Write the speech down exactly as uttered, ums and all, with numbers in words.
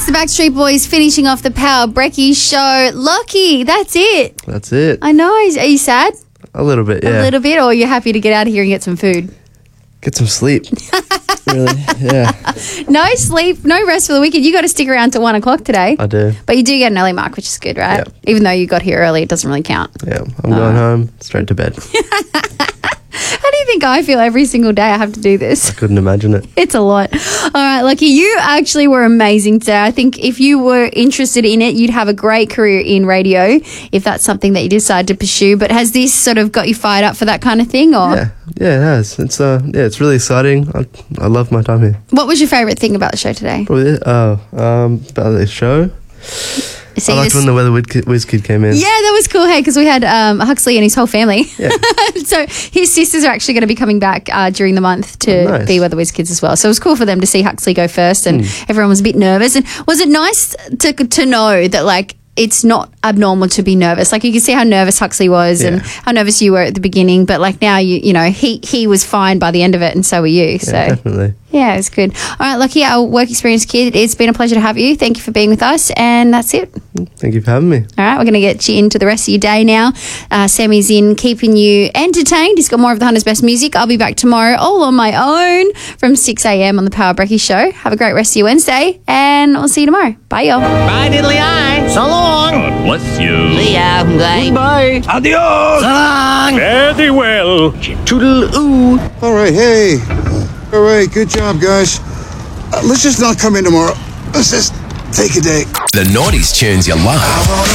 the Backstreet Boys finishing off the Power Brekkie show. Lucky, that's it. That's it. I know. Are you sad? A little bit, yeah. A little bit, or are you happy to get out of here and get some food? Get some sleep. Really, yeah. No sleep, no rest for the weekend. You got to stick around till one o'clock today. I do. But you do get an early mark, which is good, right? Yep. Even though you got here early, it doesn't really count. Yeah, I'm uh. going home, straight to bed. How do you think I feel every single day I have to do this? I couldn't imagine it. It's a lot. All right, Lucky, you actually were amazing today. I think if you were interested in it, you'd have a great career in radio if that's something that you decide to pursue. But has this sort of got you fired up for that kind of thing? Or Yeah, yeah, it has. It's uh, yeah, it's really exciting. I, I love my time here. What was your favourite thing about the show today? Probably, oh, um, about the show. See, I liked this- when the Weather Whiz Kid, Whiz Kid came in. Yeah, that was cool, hey, because we had um, Huxley and his whole family. Yeah. So his sisters are actually going to be coming back uh, during the month to Oh, nice. be with the Whiz Kids as well. So it was cool for them to see Huxley go first, and Mm. everyone was a bit nervous. And was it nice to to know that, like, it's not abnormal to be nervous? Like, you can see how nervous Huxley was and Yeah. how nervous you were at the beginning, but like now, you you know, he he was fine by the end of it, and so were you. So Yeah, definitely. yeah, it was good. All right, Lucky, our work experience kid, it's been a pleasure to have you. Thank you for being with us, and that's it. Thank you for having me. All right, we're going to get you into the rest of your day now. Uh, Sammy's in keeping you entertained. He's got more of the Hunter's Best music. I'll be back tomorrow all on my own from six a.m. on the Power Brekkie Show. Have a great rest of your Wednesday, and we'll see you tomorrow. Bye, y'all. Bye, diddly eye. So long. God bless you. See ya. Bye. Bye. Adios. So long. Very well. Toodle ooh. All right, hey. All right, good job, guys. Uh, let's just not come in tomorrow. Let's just take a day. The nineties tunes you love.